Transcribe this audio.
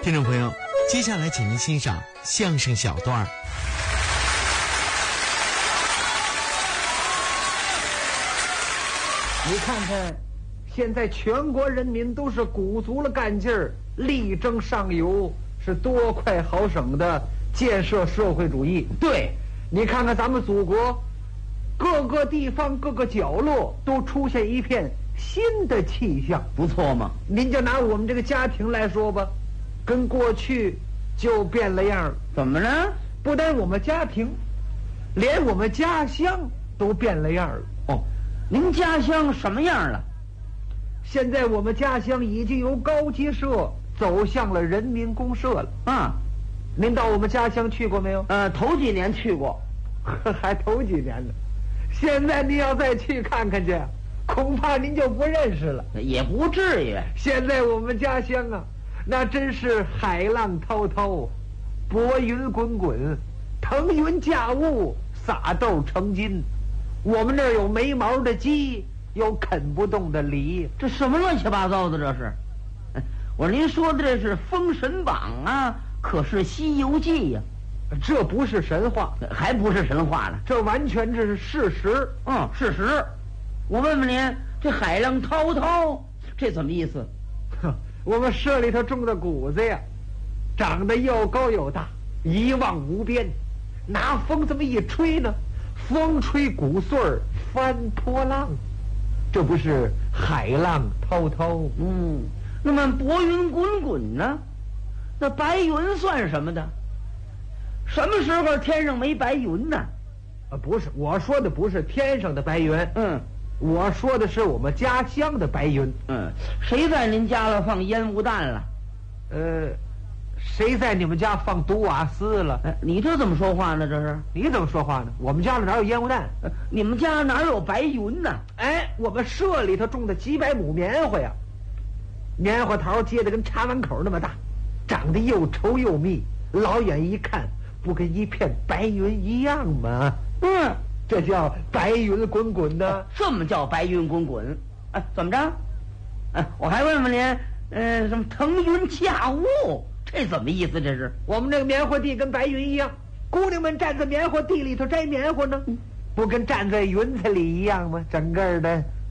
听众朋友，接下来请您欣赏相声小段儿。 你看看，现在全国人民都是鼓足了干劲儿，力争上游，是多快好省的建设社会主义。对，你看看咱们祖国各个地方各个角落都出现一片新的气象， 不错嘛。 您就拿我们这个家庭来说吧，跟过去就变了样了。 怎么呢？ 不但我们家庭，连我们家乡都变了样了。 哦，您家乡什么样了？ 现在我们家乡已经由高级社走向了人民公社了。 啊， 您到我们家乡去过没有？ 头几年去过， 还头几年呢。现在您要再去看看去，恐怕您就不认识了。 也不至于。 现在我们家乡啊，那真是海浪滔滔，薄云滚滚，腾云驾雾，撒豆成金。我们这儿有没毛的鸡，有啃不动的梨。 这什么乱七八糟的这是？我说您说的这是《封神榜》啊，可是《西游记》呀。 这不是神话， 还不是神话呢， 这完全这是事实。 事实。我问问您，这海浪滔滔，这怎么意思？ 我们社里头种的谷子呀，长得又高又大，一望无边。拿风这么一吹呢，风吹谷穗儿翻波浪，这不是海浪滔滔？ 那么薄云滚滚呢？那白云算什么的？什么时候天上没白云呢？ 不是，我说的不是天上的白云，我说的是我们家乡的白云。 谁在您家了放烟雾弹了？ 谁在你们家放毒瓦斯了？ 你这怎么说话呢？这是你怎么说话呢？我们家里哪有烟雾弹？ 你们家哪有白云呢？ 我们社里头种的几百亩棉花呀，棉花桃结得跟插碗口那么大，长得又稠又密，老远一看不跟一片白云一样吗？这叫白云滚滚的。 这么叫白云滚滚？怎么着？我还问问您，什么腾云驾雾？这怎么意思？这是我们这个棉花地跟白云一样，姑娘们站在棉花地里头摘棉花呢，不跟站在云彩里一样吗？整个的